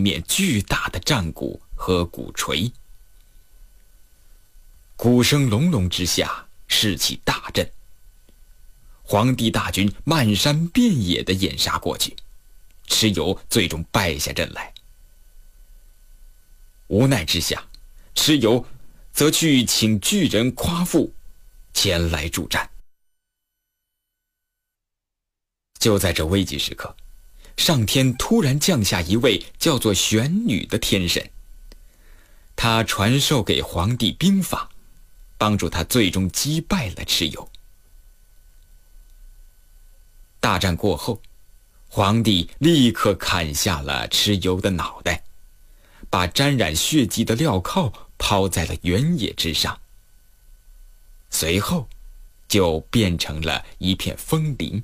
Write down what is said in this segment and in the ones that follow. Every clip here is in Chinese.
面巨大的战鼓和鼓槌。鼓声隆隆之下，士气大振。黄帝大军漫山遍野地掩杀过去，蚩尤最终败下阵来。无奈之下，蚩尤则去请巨人夸父前来助战。就在这危急时刻，上天突然降下一位叫做玄女的天神，她传授给黄帝兵法，帮助他最终击败了蚩尤。大战过后，黄帝立刻砍下了蚩尤的脑袋，把沾染血迹的镣铐抛在了原野之上，随后就变成了一片枫林。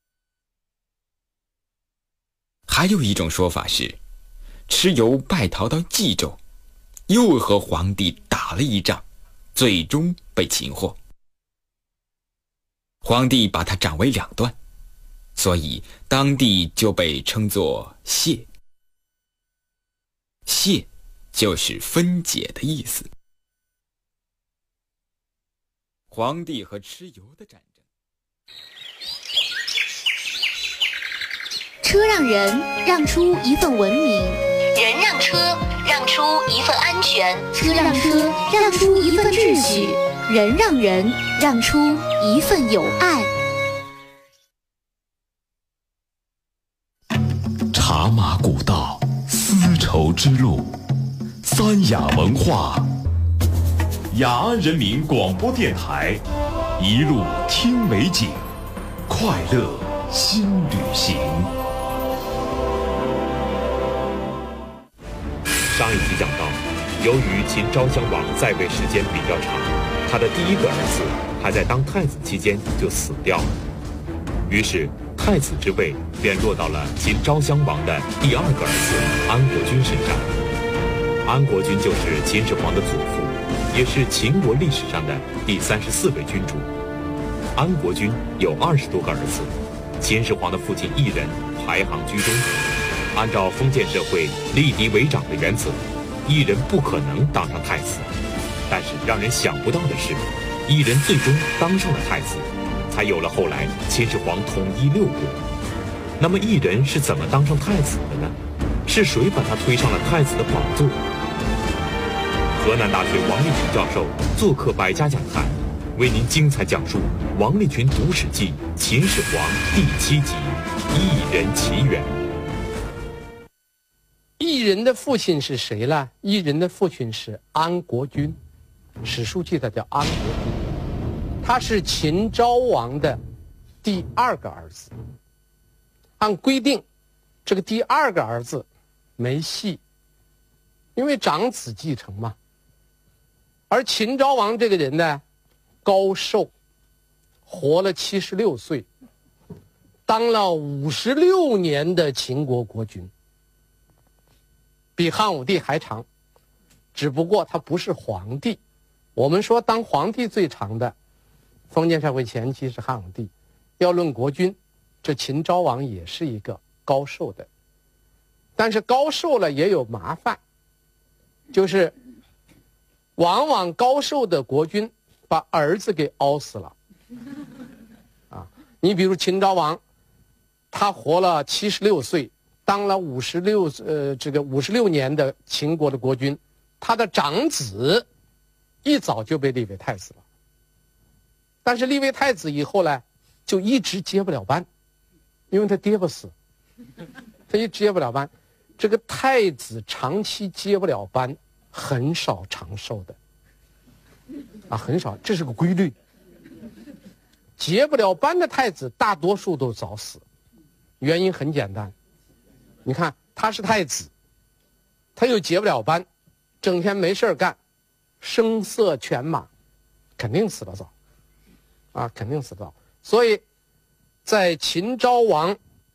还有一种说法是，蚩尤败逃到冀州，又和黄帝打了一仗，最终被擒获。黄帝把他斩为2段，所以当地就被称作谢。谢就是分解的意思。黄帝和蚩尤的战争。 车让人让出一份文明， 人让车让出一份安全， 车让车让出一份秩序，人让人让出一份友爱。 茶马古道，丝绸之路，三雅文化，雅安人民广播电台，一路听美景，快乐新旅行。 上一集讲到，由于秦昭襄王在位时间比较长，他的第一个儿子还在当太子期间就死掉了，于是太子之位便落到了秦昭襄王的第2个儿子安国君身上。安国君就是秦始皇的祖父，也是秦国历史上的第34位君主。安国君有20多个儿子，秦始皇的父亲异人排行居中。按照封建社会立嫡为长的原则，异人不可能当上太子。但是让人想不到的是，异人最终当上了太子，才有了后来秦始皇统一6国。那么异人是怎么当上太子的呢？是谁把他推上了太子的宝座？河南大学王立群教授做客百家讲坛，为您精彩讲述《王立群读史记·秦始皇》第7集《异人起源》。 异人的父亲是谁呢？异人的父亲是安国君，史书记载叫安国君，他是秦昭王的第2个儿子。按规定，这个第2个儿子没戏，因为长子继承嘛。而秦昭王这个人呢，高寿，活了76岁，当了56年的秦国国君，比汉武帝还长，只不过他不是皇帝。我们说当皇帝最长的，封建社会前期是汉武帝。要论国君，这秦昭王也是一个高寿的。但是高寿了也有麻烦，就是往往高寿的国君把儿子给熬死了。你比如秦昭王，他活了76岁。当了56年的秦国的国君，他的长子一早就被立为太子了。但是立为太子以后呢，就一直接不了班，因为他爹不死，他一直接不了班。这个太子长期接不了班，很少长寿的，很少，这是个规律。接不了班的太子大多数都早死，原因很简单。你看他是太子，他又结不了班，整天没事干，声色犬马，肯定死得早，肯定死得早。所以在秦昭王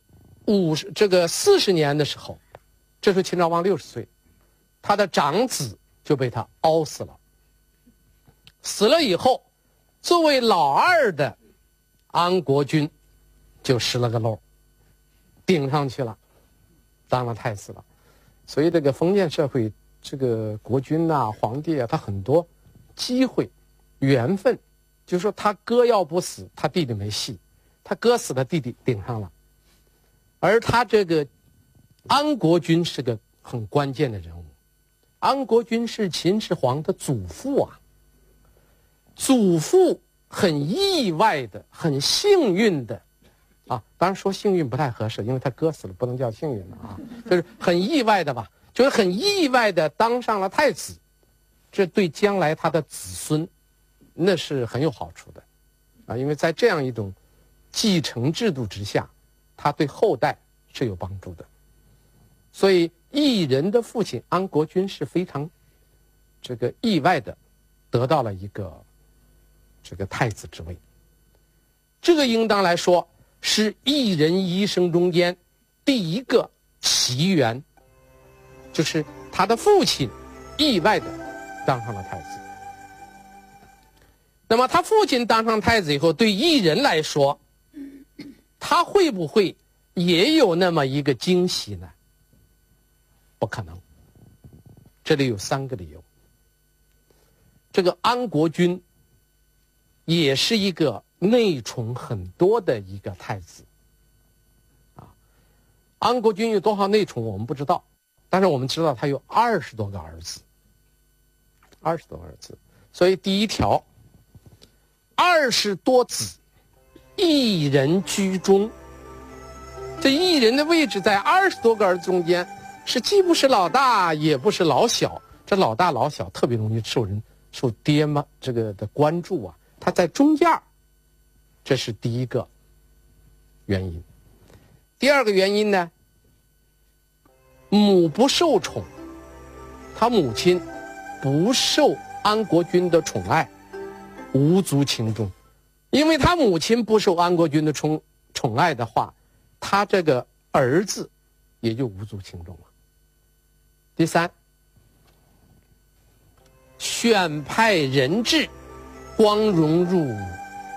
40年的时候，这时候秦昭王60岁，他的长子就被他熬死了。死了以后，作为老2的安国君就失了个漏，顶上去了，当了太子了。 所以这个封建社会，这个国君啊、皇帝啊，他很多机会、缘分，就是说他哥要不死，他弟弟没戏；他哥死了，弟弟顶上了。而他这个安国君是个很关键的人物。安国君是秦始皇的祖父啊，祖父很意外的、很幸运的啊，当然说幸运不太合适，因为他哥死了，不能叫幸运了啊，就是很意外的吧，就是很意外的当上了太子，这对将来他的子孙那是很有好处的啊，因为在这样一种继承制度之下，他对后代是有帮助的。所以异人的父亲安国君是非常这个意外的得到了一个这个太子之位。这个应当来说是异人一生中间第一个奇缘，就是他的父亲意外的当上了太子。那么他父亲当上太子以后，对异人来说，他会不会也有那么一个惊喜呢？不可能。这里有3个理由。这个安国君也是一个内宠很多的一个太子啊。安国君有多少内宠我们不知道，但是我们知道他有20多个儿子，20多个儿子。所以第一条，20多子，一人居中。这一人的位置在20多个儿子中间，是既不是老大，也不是老小。这老大老小特别容易受爹妈这个的关注啊。他在中间，这是第一个原因。第二个原因呢，母不受宠，他母亲不受安国君的宠爱，无足轻重。因为他母亲不受安国君的宠爱的话，他这个儿子也就无足轻重了。第三，选派人质，光荣入伍。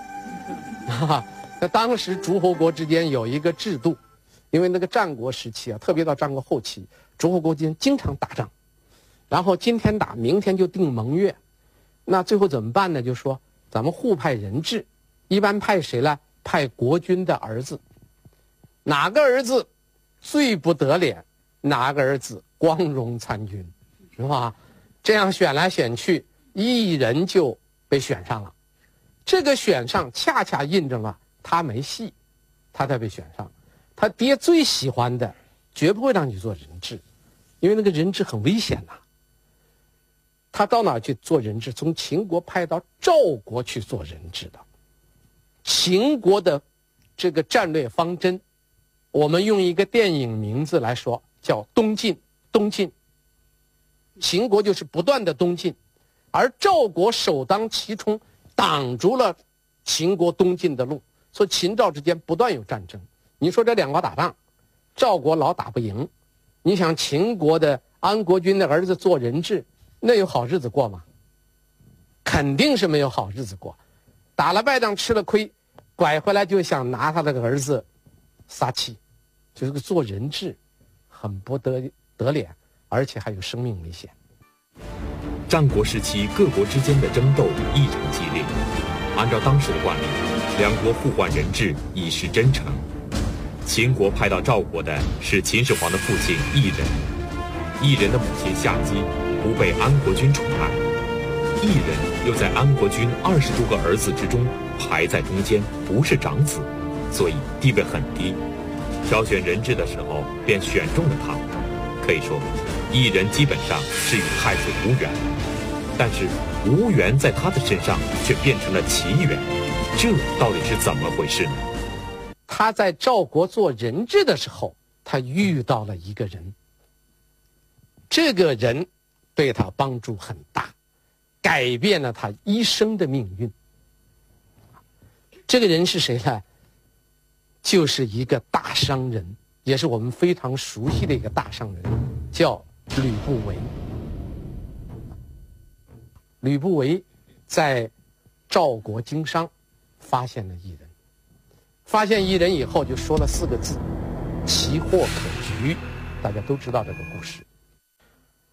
那当时诸侯国之间有一个制度，因为那个战国时期啊，特别到战国后期，诸侯国之间经常打仗，然后今天打，明天就定盟约。那最后怎么办呢？就说咱们互派人质，一般派谁呢？派国君的儿子。哪个儿子最不得脸，哪个儿子光荣参军，是吧？这样选来选去，一人就被选上了。这个选上恰恰印证了他没戏，他才被选上。他爹最喜欢的绝不会让你做人质，因为那个人质很危险呐。他到哪去做人质？从秦国派到赵国去做人质的。秦国的这个战略方针，我们用一个电影名字来说，叫东进。东进，秦国就是不断的东进，而赵国首当其冲，挡住了秦国东进的路，所以秦赵之间不断有战争。你说这两国打仗，赵国老打不赢，你想秦国的安国君的儿子做人质，那有好日子过吗？肯定是没有好日子过。打了败仗吃了亏，拐回来就想拿他的儿子撒气，就是个做人质很不得脸，而且还有生命危险。 战国时期各国之间的争斗异常激烈，按照当时的惯例，两国互换人质以示真诚。秦国派到赵国的是秦始皇的父亲异人，异人的母亲夏姬不被安国君宠爱，异人又在安国君20多个儿子之中排在中间，不是长子，所以地位很低。挑选人质的时候便选中了他。可以说异人基本上是与太子无缘，但是无缘在他的身上却变成了奇缘，这到底是怎么回事呢？ 他在赵国做人质的时候，他遇到了一个人，这个人对他帮助很大，改变了他一生的命运。这个人是谁呢？就是一个大商人，也是我们非常熟悉的一个大商人，叫吕不韦。吕不韦在赵国经商，发现了异人。发现异人以后，就说了4个字：奇货可居。大家都知道这个故事。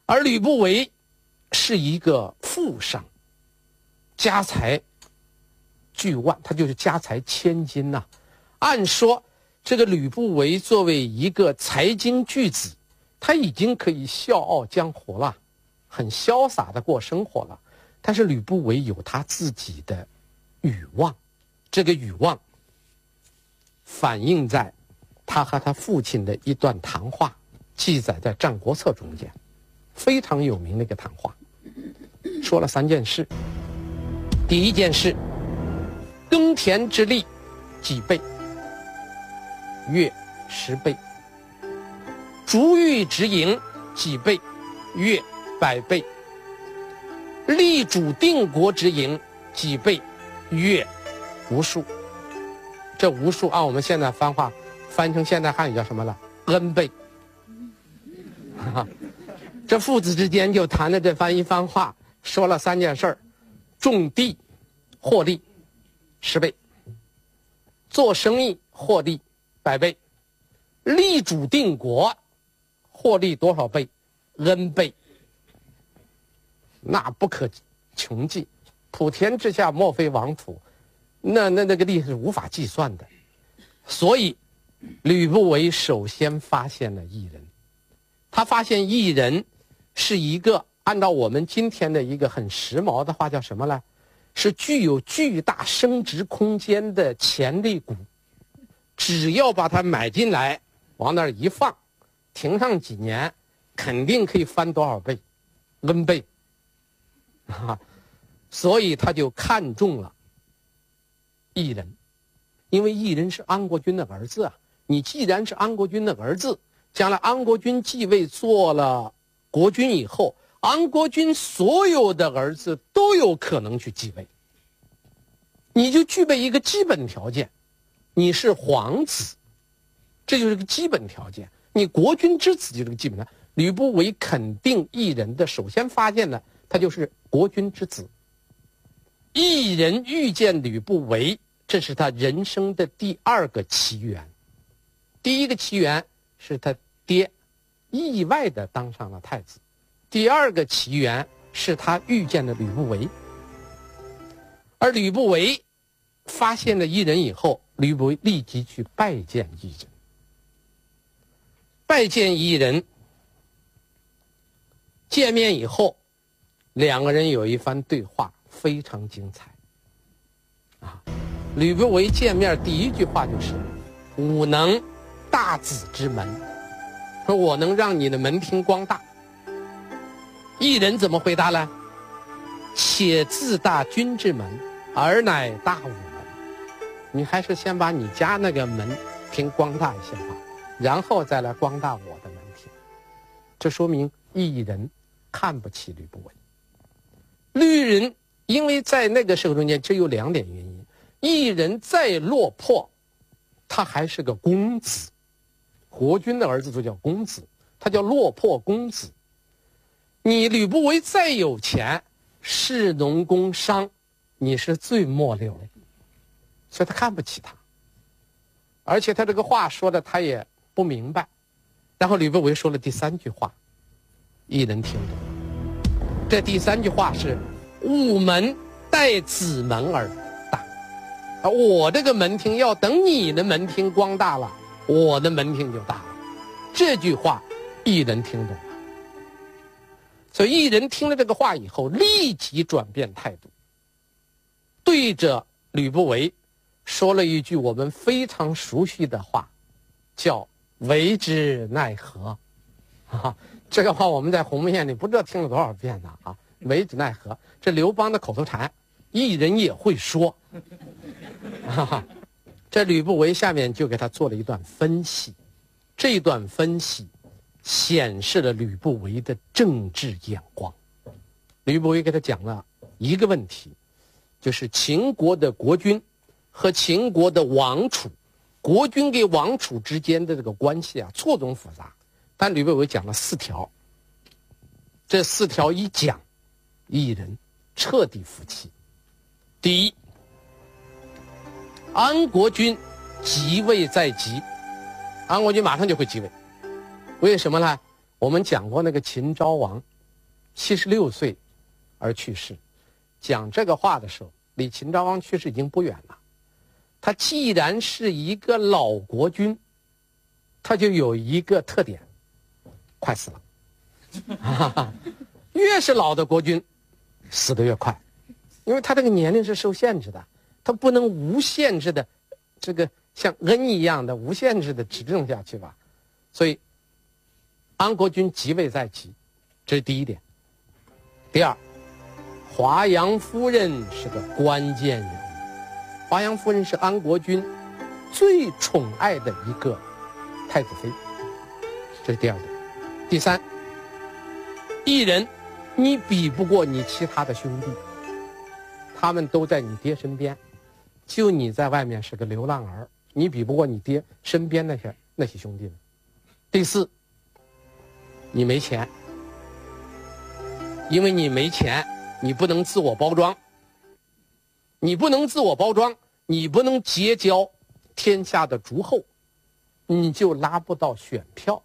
而吕不韦是一个富商，家财巨万，他就是家财千金呐。按说这个吕不韦作为一个财经巨子，他已经可以笑傲江湖了，很潇洒的过生活了。但是吕不韦有他自己的欲望，这个欲望反映在他和他父亲的一段谈话，记载在《战国策》中间，非常有名的一个谈话，说了3件事。第一件事，耕田之力几倍，月10倍；逐玉之营几倍，月100倍；立主定国之营几倍，月无数。这无数按我们现在翻成现代汉语叫什么了？N 倍。这父子之间就谈了这番一番话，说了3件事儿：种地获利10倍，做生意获利100倍，立主定国获利多少倍？N 倍。那不可穷尽，普天之下莫非王土，那个利是无法计算的。所以吕不韦首先发现了异人，他发现异人是一个按照我们今天的一个很时髦的话叫什么呢？是具有巨大升值空间的潜力股，只要把它买进来往那儿一放，停上几年肯定可以翻多少倍 N 倍所以他就看中了异人，因为异人是安国君的儿子啊。你既然是安国君的儿子，将来安国君继位做了国君以后，安国君所有的儿子都有可能去继位，你就具备一个基本条件，你是皇子，这就是个基本条件。你国君之子就是个基本条件。吕不韦肯定异人的首先发现呢，他就是国君之子。异人遇见吕不韦，这是他人生的第2个奇缘。第一个奇缘是他爹意外的当上了太子，第2个奇缘是他遇见了吕不韦。而吕不韦发现了异人以后，吕不韦立即去拜见异人。拜见异人，见面以后2个人有一番对话，非常精彩吕不韦见面第一句话就是吾能大子之门，说我能让你的门庭光大。异人怎么回答呢？且自大君之门，而乃大吾门。你还是先把你家那个门庭光大一些吧，然后再来光大我的门庭。这说明异人看不起吕不韦。吕人因为在那个时候中间只有2点原因，异人再落魄，他还是个公子，国君的儿子都叫公子，他叫落魄公子。你吕不韦再有钱，士农工商，你是最末流的，所以他看不起他。而且他这个话说的他也不明白。然后吕不韦说了第3句话，异人听懂。这第3句话是吾门待子门而大，我这个门庭要等你的门庭光大了，我的门庭就大了。这句话异人听懂了，所以异人听了这个话以后立即转变态度，对着吕不韦说了一句我们非常熟悉的话，叫为之奈何这个话我们在鸿门宴里不知道听了多少遍呢为之奈何，这刘邦的口头禅，异人也会说这吕不韦下面就给他做了一段分析，这段分析显示了吕不韦的政治眼光。吕不韦给他讲了一个问题，就是秦国的国君和秦国的王储，国君跟王储之间的这个关系错综复杂，但吕不韦讲了4条，这4条一讲，异人彻底服气。第一，安国君即位在即，安国君马上就会即位。为什么呢？我们讲过那个秦昭王 76岁而去世。讲这个话的时候，离秦昭王去世已经不远了。他既然是一个老国君，他就有一个特点，快死了。越是老的国君，死得越快，因为他这个年龄是受限制的，他不能无限制的，这个像恩一样的无限制的执政下去吧。所以，安国君即位在即，这是第一点。第二，华阳夫人是个关键人物。华阳夫人是安国君最宠爱的一个太子妃，这是第二点。第三，一人你比不过你其他的兄弟，他们都在你爹身边，就你在外面是个流浪儿，你比不过你爹身边那些兄弟们。第四，你没钱，因为你没钱，你不能自我包装，你不能自我包装，你不能结交天下的诸侯，你就拉不到选票。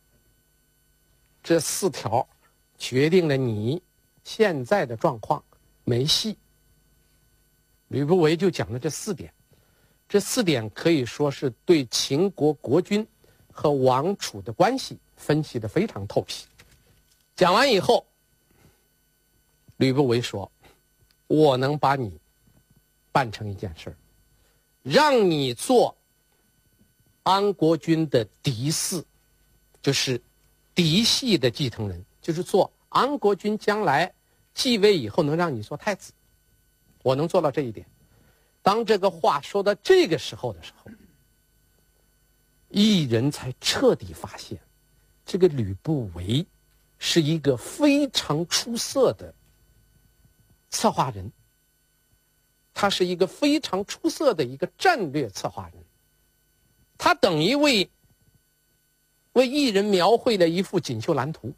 这4条决定了你现在的状况没戏。吕不韦就讲了这4点，这4点可以说是对秦国国君和王储的关系分析得非常透皮。讲完以后，吕不韦说，我能把你办成一件事，让你做安国君的嫡嗣，就是嫡系的继承人，就是做安国君将来继位以后能让你做太子，我能做到这一点。当这个话说到这个时候的时候，异人才彻底发现，这个吕不韦是一个非常出色的策划人，他是一个非常出色的一个战略策划人，他等于为异人描绘了一幅锦绣蓝图。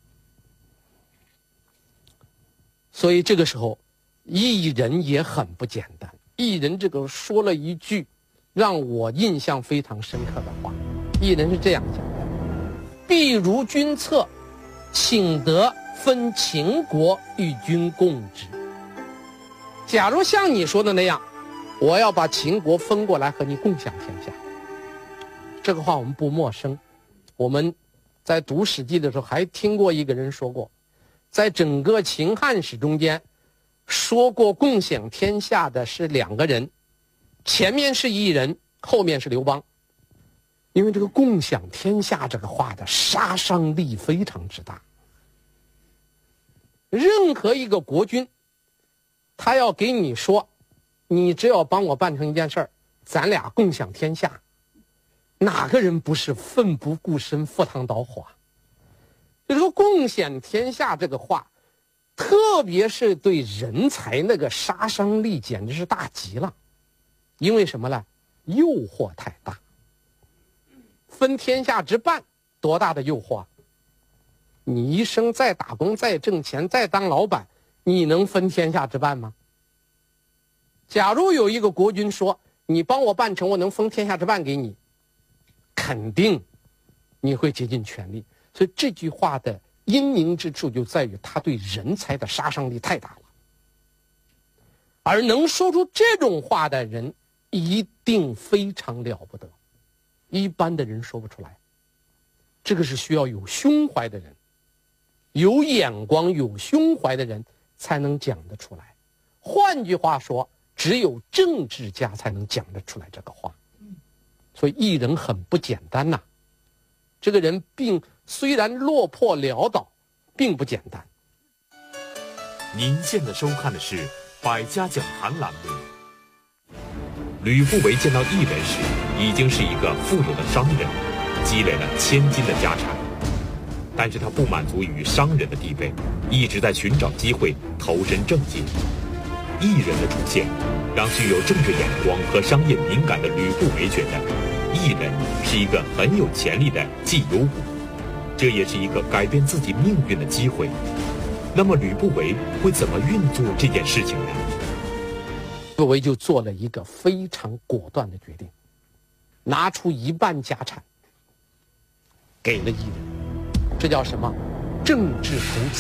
所以这个时候，异人也很不简单。异人这个说了一句让我印象非常深刻的话，异人是这样讲的：必如君策，请得分秦国与君共之。假如像你说的那样，我要把秦国分过来和你共享天下。这个话我们不陌生，我们在读《史记》的时候还听过一个人说过，在整个秦汉史中间说过共享天下的是2个人，前面是异人，后面是刘邦。因为这个共享天下这个话的杀伤力非常之大，任何一个国君他要给你说，你只要帮我办成一件事儿，咱俩共享天下，哪个人不是奋不顾身赴汤蹈火？就说共享天下这个话，特别是对人才那个杀伤力简直是大极了。因为什么呢？诱惑太大。分天下之半，多大的诱惑啊！你一生再打工再挣钱再当老板，你能分天下之半吗？假如有一个国君说，你帮我办成，我能分天下之半给你，肯定你会竭尽全力。所以这句话的阴明之处就在于他对人才的杀伤力太大了，而能说出这种话的人一定非常了不得，一般的人说不出来。这个是需要有胸怀的人，有眼光有胸怀的人才能讲得出来。换句话说，只有政治家才能讲得出来这个话。所以异人很不简单呐，这个人虽然落魄潦倒，并不简单。 您现在收看的是《百家讲坛》栏目。吕不韦见到异人时，已经是一个富有的商人，积累了千金的家产。但是他不满足于商人的地位，一直在寻找机会投身政界。异人的出现，让具有政治眼光和商业敏感的吕不韦觉得，异人是一个很有潜力的绩优股，这也是一个改变自己命运的机会。那么吕不韦会怎么运作这件事情呢？ 吕不韦就做了一个非常果断的决定，拿出1半家产给了异人，这叫什么？政治投资。